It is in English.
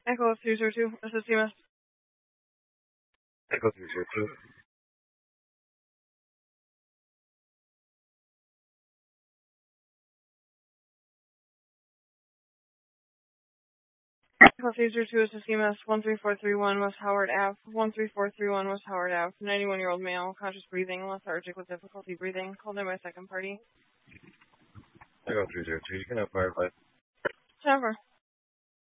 Echo 302, this is CMS. Echo 302. Echo 302, this is CMS. 13431 West Howard Ave. 13431 West Howard Ave. 91-year-old male, conscious breathing, lethargic with difficulty breathing. Called in by second party. Echo 302, you can have firefight. Jennifer.